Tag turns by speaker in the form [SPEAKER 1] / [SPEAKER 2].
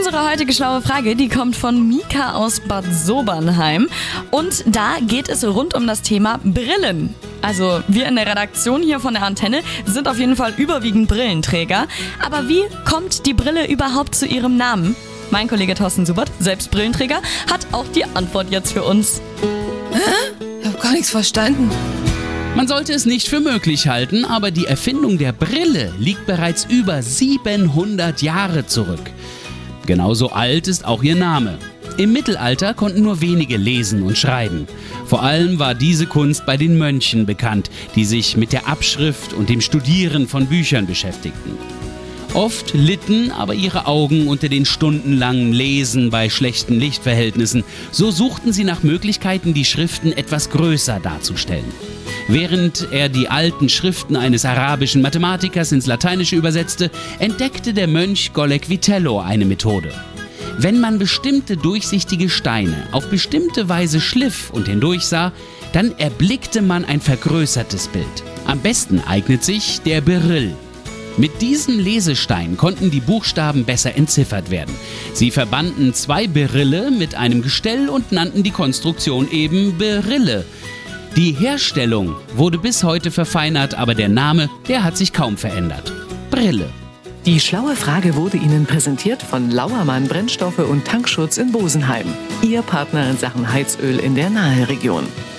[SPEAKER 1] Unsere heutige schlaue Frage, die kommt von Mika aus Bad Sobernheim. Und da geht es rund um das Thema Brillen. Also wir in der Redaktion hier von der Antenne sind auf jeden Fall überwiegend Brillenträger. Aber wie kommt die Brille überhaupt zu ihrem Namen? Mein Kollege Thorsten Subert, selbst Brillenträger, hat auch die Antwort jetzt für uns.
[SPEAKER 2] Ich habe gar nichts verstanden.
[SPEAKER 3] Man sollte es nicht für möglich halten, aber die Erfindung der Brille liegt bereits über 700 Jahre zurück. Genauso alt ist auch ihr Name. Im Mittelalter konnten nur wenige lesen und schreiben. Vor allem war diese Kunst bei den Mönchen bekannt, die sich mit der Abschrift und dem Studieren von Büchern beschäftigten. Oft litten aber ihre Augen unter den stundenlangen Lesen bei schlechten Lichtverhältnissen. So suchten sie nach Möglichkeiten, die Schriften etwas größer darzustellen. Während er die alten Schriften eines arabischen Mathematikers ins Lateinische übersetzte, entdeckte der Mönch Golec Vitello eine Methode. Wenn man bestimmte durchsichtige Steine auf bestimmte Weise schliff und hindurchsah, dann erblickte man ein vergrößertes Bild. Am besten eignet sich der Beryll. Mit diesem Lesestein konnten die Buchstaben besser entziffert werden. Sie verbanden zwei Berylle mit einem Gestell und nannten die Konstruktion eben Berille. Die Herstellung wurde bis heute verfeinert, aber der Name, der hat sich kaum verändert. Brille.
[SPEAKER 4] Die schlaue Frage wurde Ihnen präsentiert von Lauermann Brennstoffe und Tankschutz in Bosenheim. Ihr Partner in Sachen Heizöl in der Naheregion.